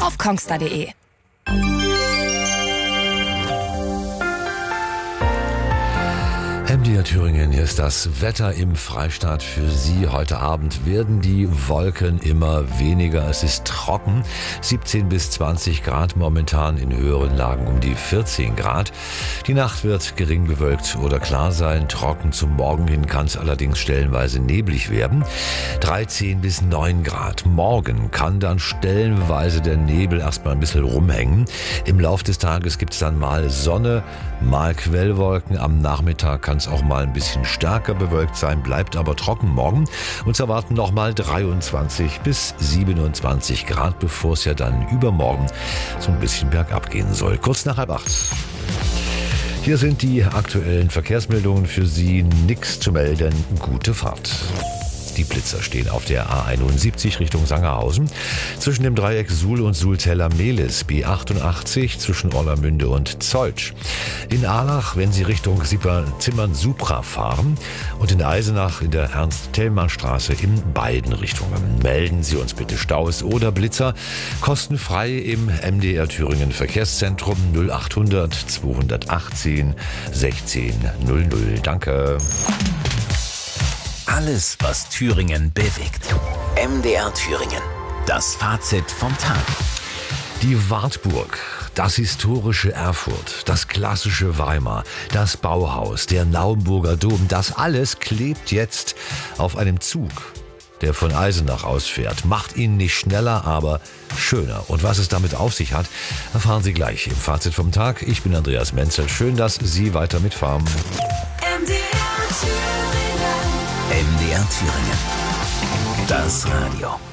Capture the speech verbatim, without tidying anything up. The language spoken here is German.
auf kongstar punkt de. M D R Thüringen, hier ist das Wetter im Freistaat für Sie. Heute Abend werden die Wolken immer weniger. Es ist trocken, siebzehn bis zwanzig Grad momentan, in höheren Lagen um die vierzehn Grad. Die Nacht wird gering bewölkt oder klar sein. Trocken zum Morgen hin kann es allerdings stellenweise neblig werden. dreizehn bis neun Grad. Morgen kann dann stellenweise der Nebel erstmal ein bisschen rumhängen. Im Lauf des Tages gibt es dann mal Sonne, mal Quellwolken. Am Nachmittag kann es auch mal ein bisschen stärker bewölkt sein, bleibt aber trocken morgen. Uns erwarten nochmal dreiundzwanzig bis siebenundzwanzig Grad, bevor es ja dann übermorgen so ein bisschen bergab gehen soll. Kurz nach halb acht. Hier sind die aktuellen Verkehrsmeldungen für Sie. Nix zu melden. Gute Fahrt. Die Blitzer stehen auf der A einundsiebzig Richtung Sangerhausen. Zwischen dem Dreieck Suhl und Sulzella-Mehlis, B achtundachtzig zwischen Orlamünde und Zeutsch. In Ahlach, wenn Sie Richtung Zimmern-Supra fahren. Und in Eisenach in der Ernst-Thälmann-Straße in beiden Richtungen. Melden Sie uns bitte Staus oder Blitzer. Kostenfrei im M D R Thüringen Verkehrszentrum null achthundert zweihundertachtzehn sechzehn null null. Danke. Alles, was Thüringen bewegt. M D R Thüringen. Das Fazit vom Tag. Die Wartburg, das historische Erfurt, das klassische Weimar, das Bauhaus, der Naumburger Dom, das alles klebt jetzt auf einem Zug, der von Eisenach ausfährt. Macht ihn nicht schneller, aber schöner. Und was es damit auf sich hat, erfahren Sie gleich im Fazit vom Tag. Ich bin Andreas Menzel. Schön, dass Sie weiter mitfahren. M D R Thüringen. M D R Thüringen. Das Radio.